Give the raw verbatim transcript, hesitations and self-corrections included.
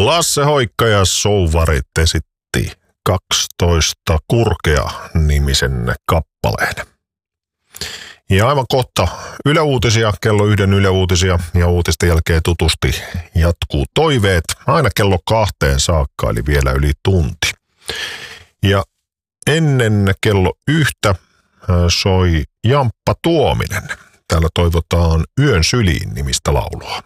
Lasse Hoikka ja Souvarit esitti kaksitoista Kurkea-nimisen kappaleen. Ja aivan kohta Yle Uutisia, kello yhden Yle Uutisia ja uutisten jälkeen tutusti jatkuu toiveet aina kello kahteen saakka, eli vielä yli tunti. Ja ennen kello yhtä soi Jamppa Tuominen. Täällä toivotaan Yön syliin nimistä laulua.